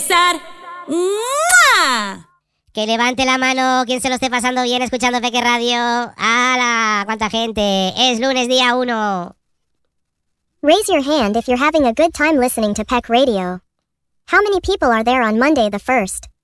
empezar. ¡Mua! Que levante la mano quien se lo esté pasando bien escuchando Peque Radio. ¡Hala! ¡Cuánta gente! Es lunes día 1. Raise your hand if you're having a good time listening to Peck Radio. How many people are there on Monday the 1st?